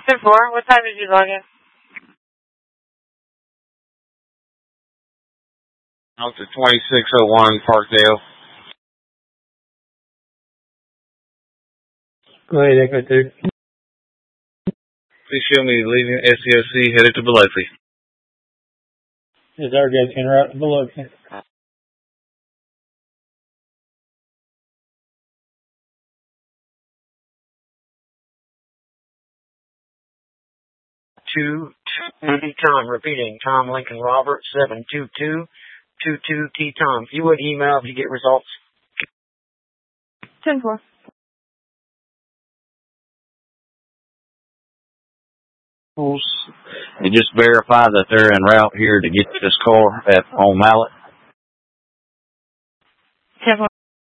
10-4, what time did you log in? Out to 2601 Parkdale. Go ahead, Echo 2. Please show me leaving SCOC headed to Biloxi. Is our guys en route to Biloxi? Tom, repeating, Tom Lincoln Robert, 72222 Tom. If you would email if you get results. 10-4. And just verify that they're en route here to get this car on Mallet. 10-4.